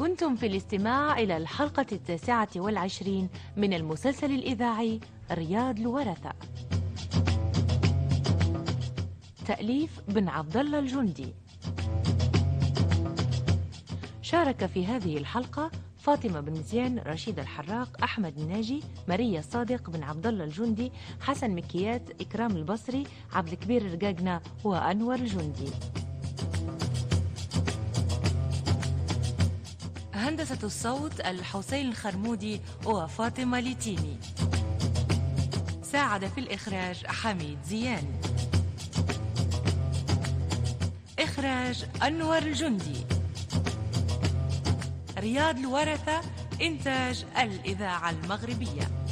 كنتم في الاستماع إلى الحلقة 29 من المسلسل الإذاعي رياض الورثة. تأليف بن عبد الله الجندي. شارك في هذه الحلقة فاطمة بن مزيان، رشيد الحراق، أحمد الناجي، ماريا الصادق، بن عبد الله الجندي، حسن مكيات، إكرام البصري، عبد الكبير الرقاقنة وأنور الجندي. هندسة الصوت الحسين الخرمودي وفاطمة ليتيني. ساعد في الإخراج حميد زيان. إخراج أنور الجندي. رياض الورثة، إنتاج الإذاعة المغربية.